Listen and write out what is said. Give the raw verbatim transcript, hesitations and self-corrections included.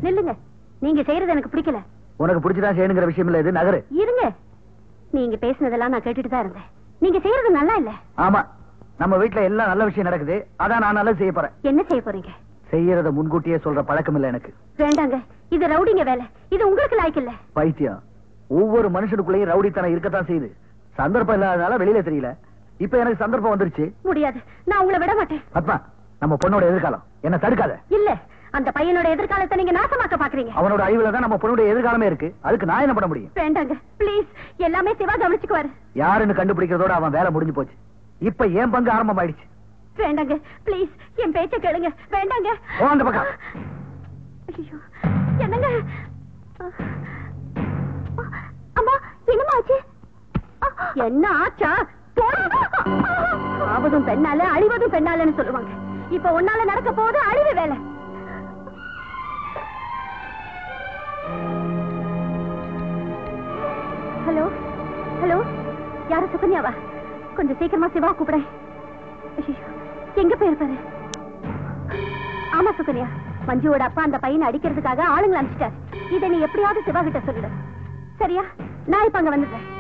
நில்லுங்க. நீங்க செய்யறது எனக்கு பிடிக்கல. உனக்கு பிடிச்சதான் செய்யணுங்கிற விஷயம் இல்ல இது. நகரு. இருங்க. நீங்க பேசினதெல்லாம் நான் கேட்டுட்டு தான் இருந்தேன். நீங்க செய்யறது நல்லா இல்ல. ஆமா, நம்ம வீட்டுல எல்லாம் நல்ல விஷயம் நடக்குது. அதான் நான் நல்லா செய்ய போறேன். என்ன செய்ய போறீங்க? செய்யறத முன்கூட்டியே சொல்ற பழக்கம் இல்ல எனக்கு. வேண்டாங்க, இது ரவுடிங்க வேலை. இது உங்களுக்கு லாய்க்கு இல்ல. பைத்தியம். ஒவ்வொரு மனுஷனுக்குள்ளேயும் ரவுடித்தனம் இருக்கத்தான் செய்யுது. சந்தர்ப்பம் இல்லாதனால வெளியில தெரியல. இப்ப எனக்கு சந்தர்ப்பம் வந்துருச்சு. முடியாது, நான் உங்களை விட மாட்டேன். பத்மா, நம்ம பொண்ணோட எதிர்காலம். என்ன தடுக்காத. இல்ல, அந்த பையனோட எதிர்காலத்தை நீங்க நாசமாக்க பாக்குறீங்க. அவனோட அழிவுல தான் நம்ம பொண்ணோட எதிர்காலமே இருக்கு. அதுக்கு நான் என்ன பண்ண முடியும்? வேண்டாங்க ப்ளீஸ். எல்லாமே சிவா கவனிச்சுக்குவாரு. யாருன்னு கண்டுபிடிக்கிறதோட அவன் வேலை முடிஞ்சு போச்சு. இப்ப என் பங்கு ஆரம்பம் ஆயிடுச்சு. வேண்டாங்க ப்ளீஸ், என் பேச்ச கேளுங்க. வேண்டாங்க. ஓ, அந்த பக்கம். ஐயோ, என்னங்க? அம்மா, என்னமா ஆச்சு? என்ன ஆச்சா? ஆவதும் பெண்ணால அழிவதும் பெண்ணாலன்னு சொல்லுவாங்க. இப்ப ஒன்னால நடக்க போது அழிவு வேலை. ஹலோ ஹலோ, யாரு? சுகன்யாவா? கொஞ்சம் சீக்கிரமா சிவா கூப்பிட. எங்க போயிருப்பாரு? ஆமா சுகன்யா, மஞ்சுவோட அப்பா அந்த பையனை அடிக்கிறதுக்காக ஆளுங்களை அனுப்பிச்சிட்டாரு. இதை நீ எப்படியாவது சிவா கிட்ட சொல்லிடு. சரியா? நான் இப்ப அங்க வந்துடுறேன்.